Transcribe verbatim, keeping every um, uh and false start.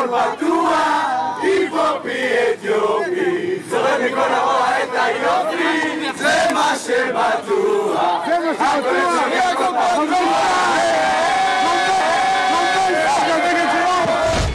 הכל פתוח, היפופי אתיופי, זורק מכל הרוע את היופי, זה מה שבטוח. זה מה שבטוח. הכל אפשרי, הכל פתוח.